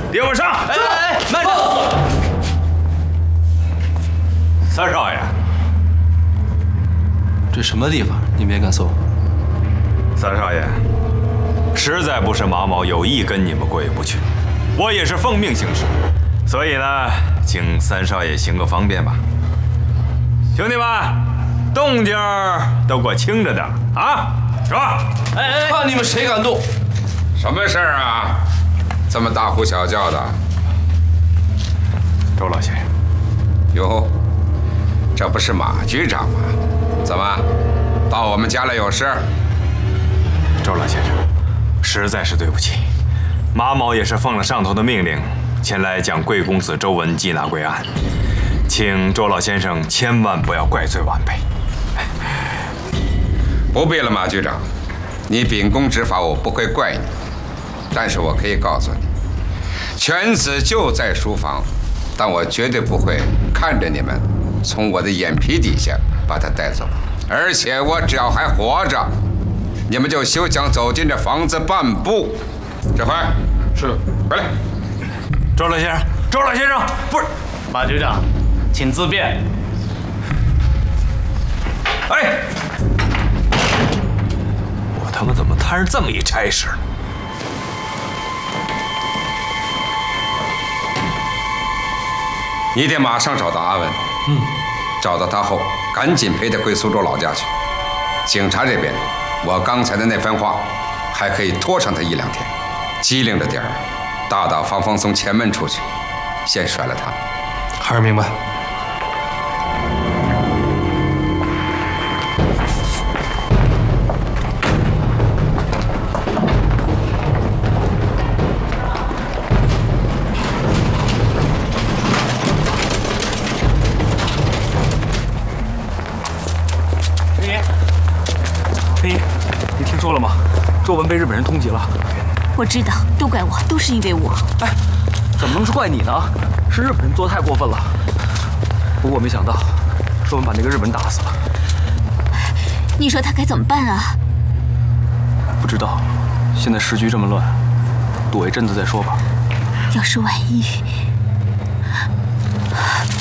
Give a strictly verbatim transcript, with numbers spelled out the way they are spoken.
给我上！ 哎哎哎，慢着！ 三少爷， 这什么地方？你别敢搜。 三少爷，实在不是马某有意跟你们过意不去，我也是奉命行事，所以呢，请三少爷行个方便吧。兄弟们，动静都给我轻着点啊！是吧？ 哎哎， 看你们谁敢动！ 什么事儿啊？这么大呼小叫的？ 周老先生， 哟，这不是马局长吗？怎么，到我们家来有事？ 周老先生，实在是对不起，马某也是奉了上头的命令，前来将贵公子周文缉拿归案，请周老先生千万不要怪罪晚辈。 不必了，马局长，你秉公执法，我不会怪你。但是我可以告诉你，犬子就在书房，但我绝对不会看着你们从我的眼皮底下把他带走。而且我只要还活着，你们就休想走进这房子半步。指挥， 是， 回来。 周老先生，周老先生，不是， 马局长，请自便。 哎，我他妈怎么摊上这么一差事？ 你得马上找到阿文。嗯，找到他后，赶紧陪他回苏州老家去。警察这边，我刚才的那番话，还可以拖上他一两天。机灵着点儿，大大方方从前门出去，先甩了他。 孩儿明白。 说了吗？周文被日本人通缉了。 我知道，都怪我，都是因为我。 哎，怎么能是怪你呢？是日本人做的太过分了。不过没想到，周文把那个日本人打死了。 你说他该怎么办啊？ 不知道，现在时局这么乱，躲一阵子再说吧。 要是万一……